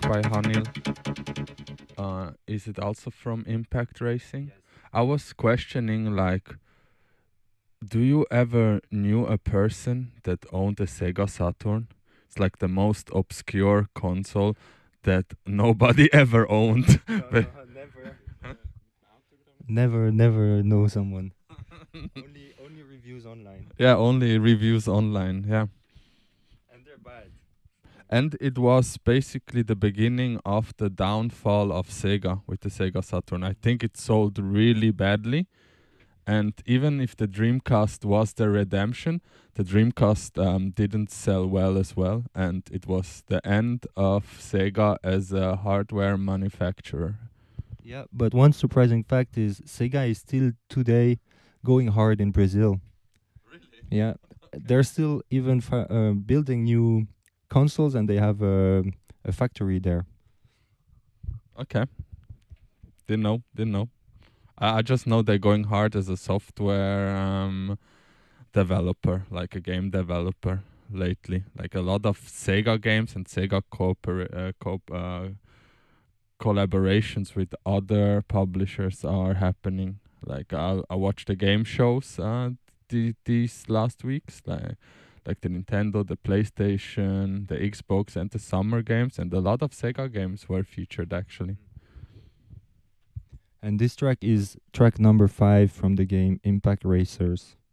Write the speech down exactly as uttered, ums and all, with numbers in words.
by Hanil. Uh, is it also from Impact Racing? I was questioning like, do you ever knew a person that owned a Sega Saturn? It's like the most obscure console that nobody ever owned. But never. Never, never know someone. only, only reviews online, yeah, only reviews online. Yeah. and they're bad. And it was basically the beginning of the downfall of Sega with the Sega Saturn. I think it sold really badly. And even if the Dreamcast was the redemption, the Dreamcast um, didn't sell well as well. And it was the end of Sega as a hardware manufacturer. Yeah, but one surprising fact is Sega is still today going hard in Brazil. Yeah, they're still even fa- uh, building new consoles, and they have a, a factory there. Okay. Didn't know. Didn't know. I, I just know they're going hard as a software um, developer, like a game developer lately. Like a lot of Sega games and Sega cooper- uh, co- uh, collaborations with other publishers are happening. Like I I watched the game shows uh the, these last weeks, like like the Nintendo, the PlayStation, the Xbox, and the summer games, and a lot of Sega games were featured actually. And this track is track number five from the game Impact Racers.